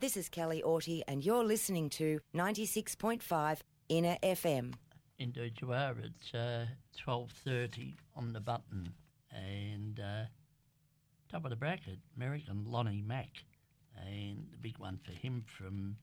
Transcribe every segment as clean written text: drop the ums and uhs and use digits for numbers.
This is Kelly Orty, and you're listening to 96.5 Inner FM. Indeed you are. It's 12:30 on the button, and top of the bracket, American Lonnie Mack, and the big one for him from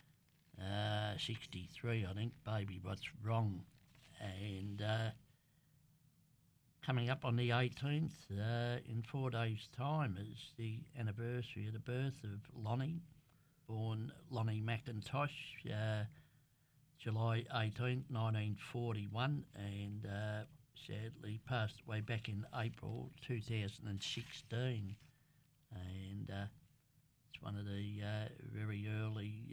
63, I think, Baby What's Wrong, and coming up on the 18th, in 4 days' time, is the anniversary of the birth of Lonnie, born Lonnie McIntosh, July 18th, 1941, and sadly passed away back in April 2016. And it's one of the very early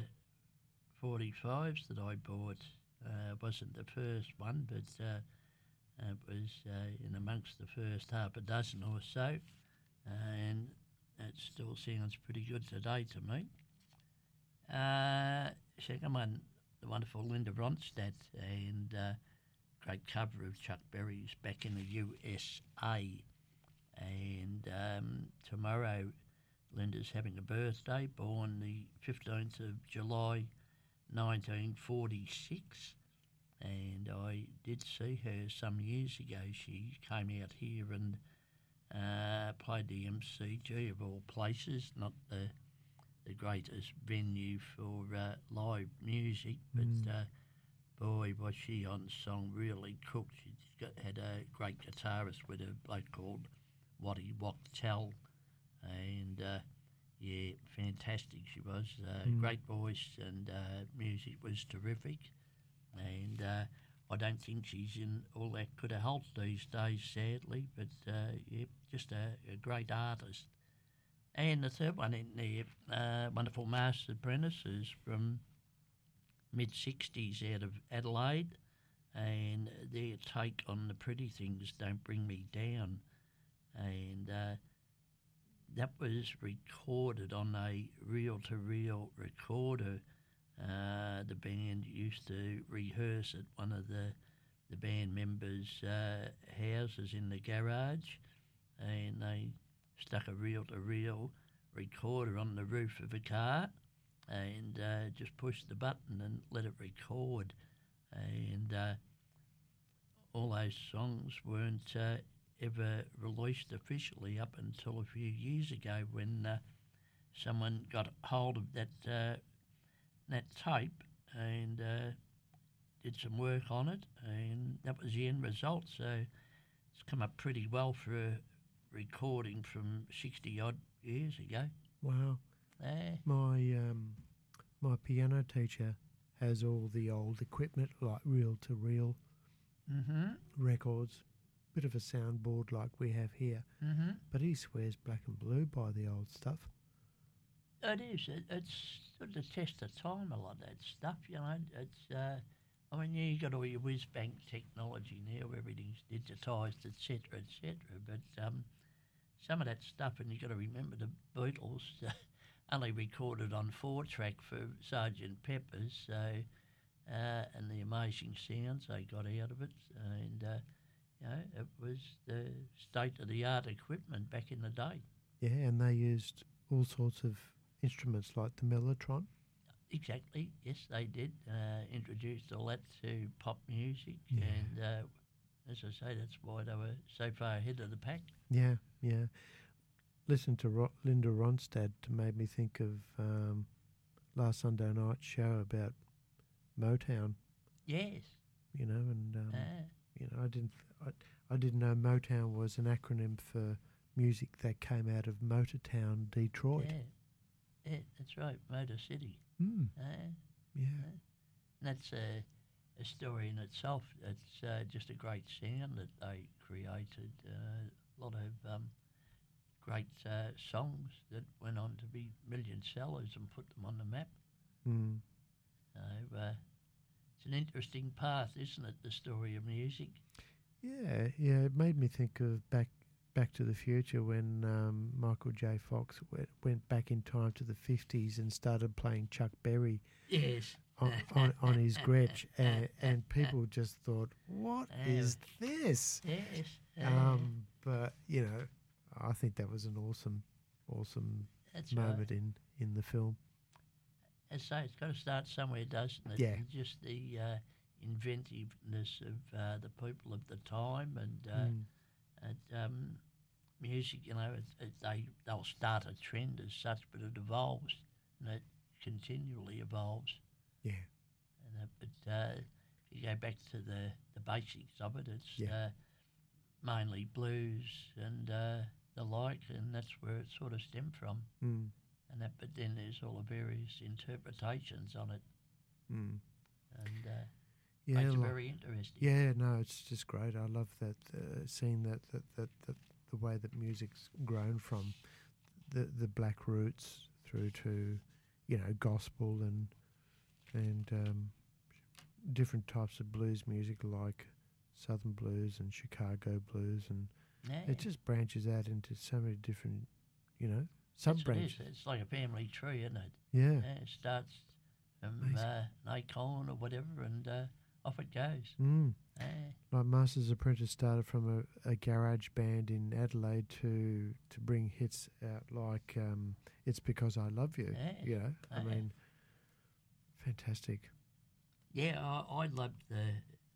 45s that I bought. Wasn't the first one, but it was in amongst the first half a dozen or so, and it still sounds pretty good today to me. Second one, the wonderful Linda Ronstadt, and great cover of Chuck Berry's Back in the USA. And tomorrow, Linda's having a birthday, born the 15th of July, 1946. And I did see her some years ago. She came out here and played the MCG of all places, not the greatest venue for live music, but boy, was she on song, really cooked. She had a great guitarist with a bloke called Waddy Wachtel, and yeah, fantastic she was. Great voice, and music was terrific. And I don't think she's in all that good a health these days, sadly, but yeah, just a great artist. And the third one in there, wonderful Master Apprentices from mid-60s out of Adelaide, and their take on The Pretty Things Don't Bring Me Down. And that was recorded on a reel-to-reel recorder. The band used to rehearse at one of the band members' houses in the garage, and they stuck a reel-to-reel recorder on the roof of a car and just pushed the button and let it record. And all those songs weren't ever released officially up until a few years ago, when someone got hold of that tape and did some work on it, and that was the end result. So it's come up pretty well for a recording from 60-odd years ago. Wow. My piano teacher has all the old equipment, like reel-to-reel records, bit of a soundboard like we have here, but he swears black and blue by the old stuff. It is. It's sort of test of time, a lot of that stuff, you know. It's, I mean, you got all your whiz-bang technology now, everything's digitised, etc., but some of that stuff, and you got to remember the Beatles only recorded on 4-track for Sgt. Pepper's, so and the amazing sounds they got out of it, and you know, it was the state-of-the-art equipment back in the day. Yeah, and they used all sorts of instruments like the mellotron. Exactly, yes, they did. Introduced all that to pop music, and as I say, that's why they were so far ahead of the pack. Yeah. Listen to Linda Ronstadt made me think of last Sunday night's show about Motown. Yes. You know, and you know, I didn't know Motown was an acronym for music that came out of Motortown, Detroit. Yeah, that's right, Motor City. Yeah. And that's a story in itself. It's just a great sound that they created. A lot of great songs that went on to be million sellers and put them on the map. So it's an interesting path, isn't it, the story of music? Yeah, it made me think of Back to the Future when Michael J. Fox went back in time to the 50s and started playing Chuck Berry. Yes. on his Gretsch, and people just thought, what is this? Yes. But, you know, I think that was an awesome That's moment right. in the film. as I say, it's got to start somewhere, doesn't it? Yeah. And just the inventiveness of the people of the time and music, they'll start a trend as such, but it evolves and it continually evolves. Yeah. But if you go back to the basics of it, it's Yeah. mainly blues and the like, and that's where it sort of stemmed from. Mm. But then there's all the various interpretations on it, Mm. and Yeah, makes it very interesting. Yeah, no, it's just great. I love that seeing that the way that music's grown from the black roots through to gospel and different types of blues music like Southern blues and Chicago blues, and it just branches out into so many different sub branches. It's like a family tree, isn't it? Yeah. It starts from an acorn or whatever, and off it goes. Mm. Like Masters Apprentice started from a garage band in Adelaide to bring hits out like It's Because I Love You. Yeah. I mean, fantastic. Yeah, I loved the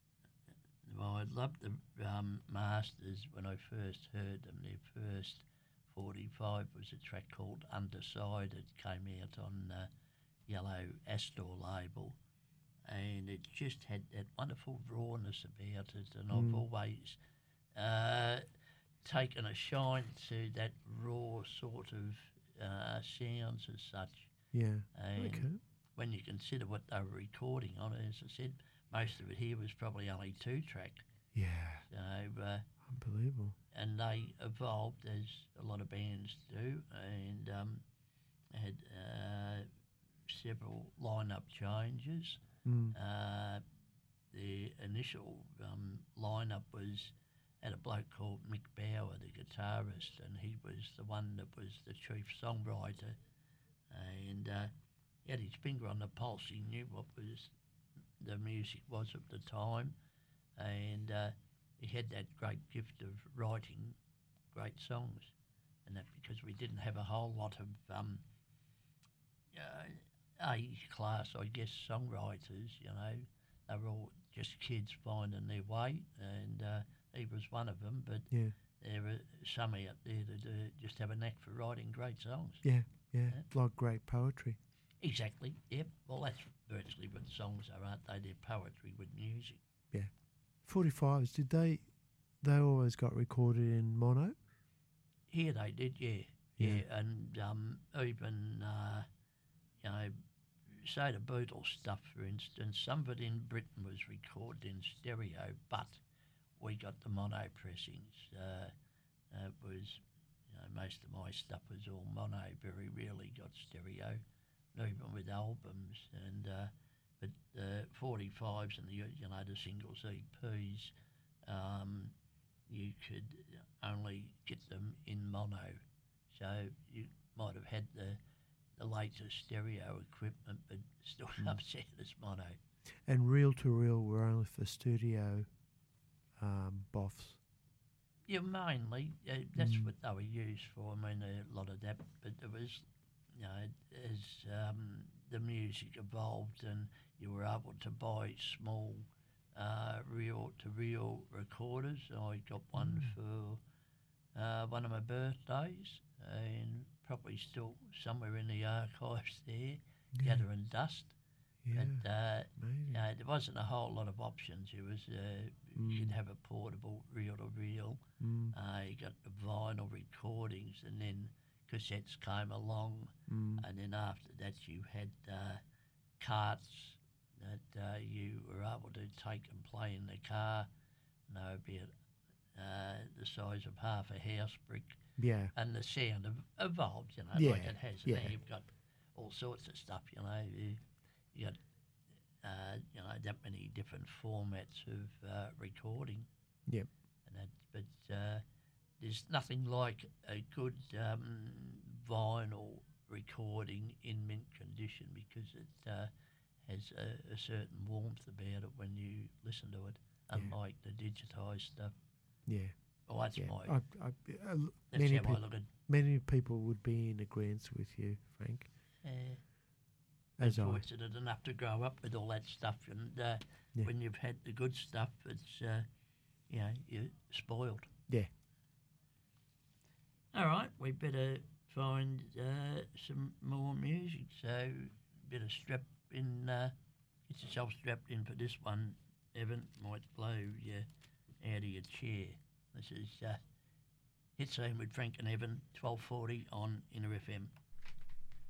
Masters when I first heard them. Their first 45 was a track called Undecided, came out on Yellow Astor label, and it just had that wonderful rawness about it, and I've always taken a shine to that raw sort of sounds as such. Yeah. And okay. when you consider what they were recording on it, as I said, most of it here was probably only 2-track. Yeah. So, unbelievable. and they evolved as a lot of bands do, and had several lineup changes. The initial lineup had a bloke called Mick Bauer, the guitarist, and he was the one that was the chief songwriter, and he had his finger on the pulse. He knew what the music was at the time, and he had that great gift of writing great songs, and that because we didn't have a whole lot of A-class, I guess, songwriters, they were all just kids finding their way, and he was one of them, but there are some out there that just have a knack for writing great songs. Yeah, like great poetry. Exactly, yep. Well, that's virtually what songs are, aren't they? They're poetry with music. Yeah. 45s, did they always got recorded in mono? Here they did, yeah. And even, say the Beatles stuff, for instance, some of it in Britain was recorded in stereo, but we got the mono pressings. It was, most of my stuff was all mono, very rarely got stereo, even with albums. And but the 45s and the singles EPs, you could only get them in mono. So you might have had the latest stereo equipment, but still upset as mono. And reel-to-reel were only for studio boffs. Yeah, mainly. That's what they were used for. I mean, a lot of that. But there was, as the music evolved and you were able to buy small reel-to-reel recorders. I got one for one of my birthdays, and probably still somewhere in the archives there, gathering dust. Yeah, But there wasn't a whole lot of options. It was you could have a portable reel-to-reel. You got the vinyl recordings, and then cassettes came along, and then after that you had carts that you were able to take and play in the car. Be it the size of half a house brick. Yeah. And the sound evolved, like it has. Yeah. Now you've got all sorts of stuff, you got, that many different formats of recording. Yep. And but there's nothing like a good vinyl recording in mint condition, because it has a certain warmth about it when you listen to it, unlike the digitised stuff. Yeah. Well, that's my. That's how I look at. Many people would be in agreement with you, Frank. As I. fortunate enough to grow up with all that stuff, and when you've had the good stuff, it's you're spoiled. Yeah. All right, we better find some more music. So, better strap in. Get yourself strapped in for this one, Evan. Might blow you out of your chair. This is Hit Scene with Frank and Evan, 12:40 on Inner FM.